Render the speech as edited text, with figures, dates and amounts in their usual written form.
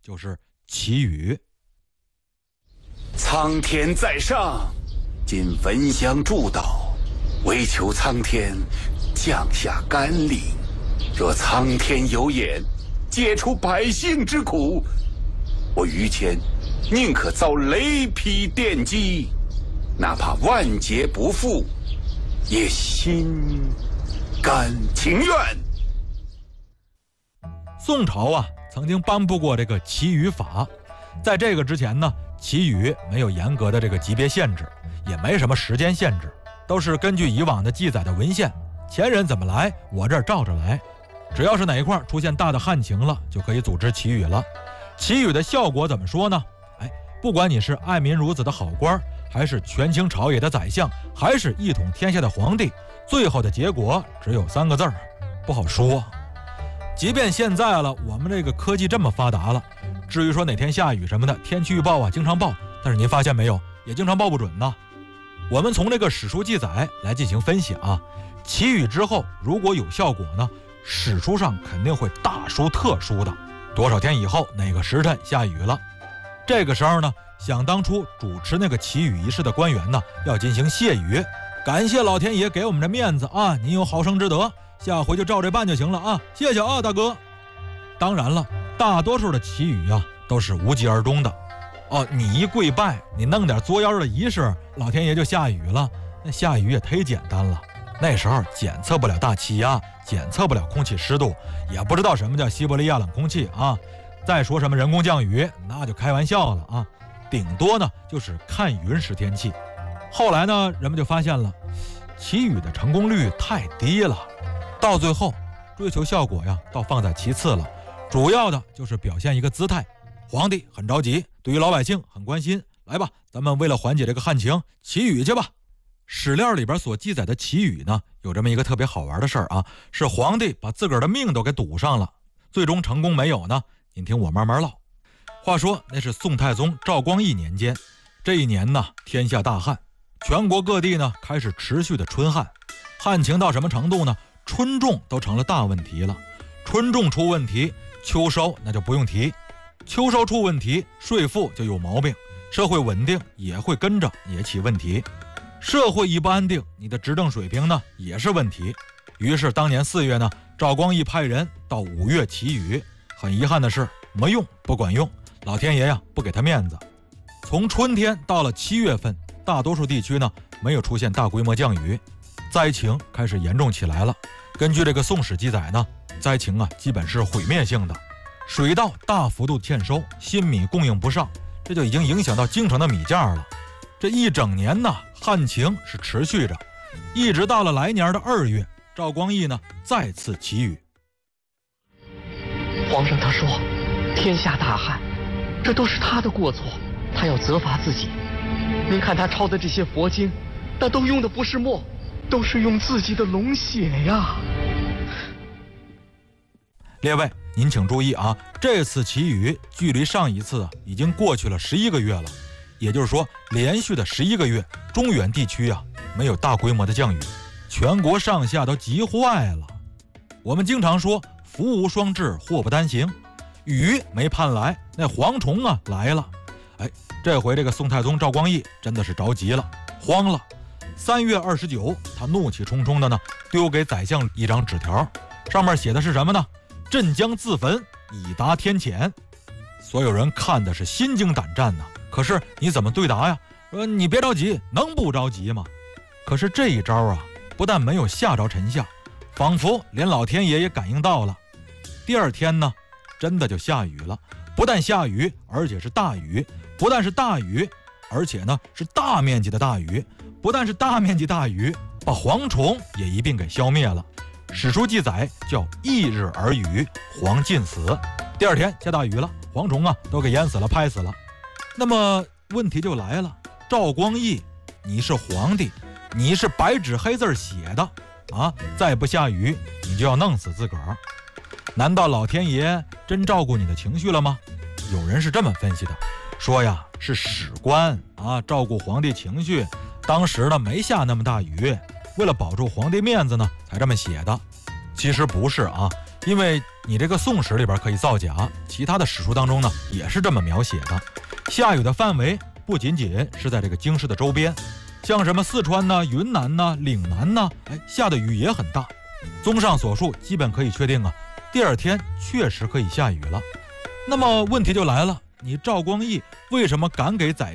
就是祈雨。 苍天在上，今焚香祝祷，唯求苍天降下甘霖。若苍天有眼，解除百姓之苦，我于谦宁可遭雷劈电击，哪怕万劫不复，也心甘情愿。 宋朝啊，曾经颁布过这个祈雨法，在这个之前呢，祈雨没有严格的这个级别限制，也没什么时间限制，都是根据以往的记载的文献，前人怎么来，我这儿照着来。只要是哪一块出现大的旱情了，就可以组织祈雨了。祈雨的效果怎么说呢？不管你是爱民如子的好官，还是权倾朝野的宰相，还是一统天下的皇帝，最后的结果只有3个字儿：不好说。即便现在了，我们这个科技这么发达了，至于说哪天下雨什么的，天气预报啊经常报，但是您发现没有，也经常报不准呢。我们从这个史书记载来进行分析啊，祈雨之后如果有效果呢，史书上肯定会大书特书的，多少天以后哪个时辰下雨了。这个时候呢，想当初主持那个祈雨仪式的官员呢，要进行谢雨，感谢老天爷给我们这面子啊，您有好生之德，下回就照这办就行了啊，谢谢啊大哥。当然了，大多数的祈雨啊都是无疾而终的。你一跪拜，你弄点作妖的仪式，老天爷就下雨了，那下雨也忒简单了。那时候检测不了大气压，检测不了空气湿度，也不知道什么叫西伯利亚冷空气啊。再说什么人工降雨，那就开玩笑了啊。顶多呢就是看云识天气。后来呢，人们就发现了祈雨的成功率太低了，到最后追求效果呀倒放在其次了，主要的就是表现一个姿态，皇帝很着急，对于老百姓很关心，来吧，咱们为了缓解这个旱情，祈雨去吧。史料里边所记载的祈雨呢，有这么一个特别好玩的事儿啊，是皇帝把自个儿的命都给赌上了，最终成功没有呢？您听我慢慢唠。话说那是宋太宗赵光义年间，这一年呢，天下大旱，全国各地呢开始持续的春旱，旱情到什么程度呢？春种都成了大问题了。春种出问题，秋收那就不用提，秋收出问题，税赋就有毛病，社会稳定也会跟着也起问题。社会一不安定，你的执政水平呢也是问题。于是当年4月呢，赵光义派人到5月祈雨，很遗憾的是没用，不管用，老天爷呀不给他面子。从春天到了7月份，大多数地区呢没有出现大规模降雨，灾情开始严重起来了。根据这个宋史记载呢，灾情啊基本是毁灭性的，水稻大幅度欠收，新米供应不上，这就已经影响到京城的米价了。这一整年呢，旱情是持续着，一直到了来年的2月，赵光义呢再次祈雨。 皇上他说，天下大旱，这都是他的过错，他要责罚自己。您看他抄的这些佛经，那都用的不是墨，都是用自己的龙血呀。 列位，您请注意啊，这次祈雨距离上一次已经过去了11个月了。也就是说，连续的11个月，中原地区啊没有大规模的降雨，全国上下都急坏了。我们经常说福无双至，祸不单行，雨没盼来，那蝗虫啊来了。这回这个宋太宗赵光义真的是着急了，慌了。3月29，他怒气冲冲的呢，丢给宰相一张纸条，上面写的是什么呢？朕将自焚，以达天谴。所有人看的是心惊胆战呐。可是你怎么对答呀？说你别着急，能不着急吗？可是这一招啊，不但没有吓着丞相，仿佛连老天爷也感应到了。第2天呢，真的就下雨了，不但下雨，而且是大雨，不但是大雨，而且呢是大面积的大雨，不但是大面积大雨，把蝗虫也一并给消灭了。史书记载叫1日而雨，蝗尽死。第2天下大雨了，蝗虫啊都给淹死了，拍死了。那么问题就来了，赵光义，你是皇帝，你是白纸黑字写的啊，再不下雨，你就要弄死自个儿。难道老天爷真照顾你的情绪了吗？有人是这么分析的，说呀，是史官啊照顾皇帝情绪，当时呢没下那么大雨，为了保住皇帝面子呢才这么写的。其实不是啊， 因为你这个《宋史》里边可以造假，其他的史书当中呢也是这么描写的。下雨的范围不仅仅是在这个京师的周边，像什么四川呐、云南呐、岭南呐，下的雨也很大。综上所述，基本可以确定啊，第二天确实可以下雨了。那么问题就来了，你赵光义为什么敢给宰